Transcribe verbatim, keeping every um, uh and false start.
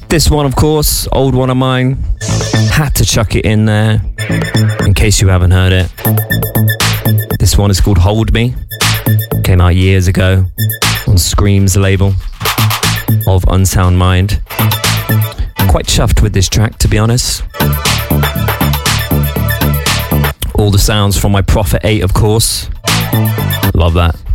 This one, of course, old one of mine. Had to chuck it in there, in case you haven't heard it. This one is called Hold Me. Came out years ago on Scream's label of Unsound Mind. Quite chuffed with this track, to be honest. All the sounds from my Prophet eight, of course. Love that.